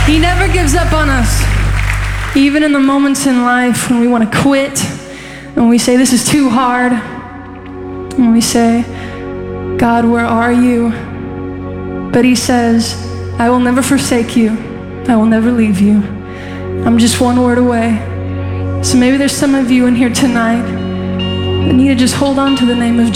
He never gives up on us. Even in the moments in life when we want to quit, when we say this is too hard, when we say, God, where are you? But he says, I will never forsake you. I will never leave you. I'm just one word away. So maybe there's some of you in here tonight that need to just hold on to the name of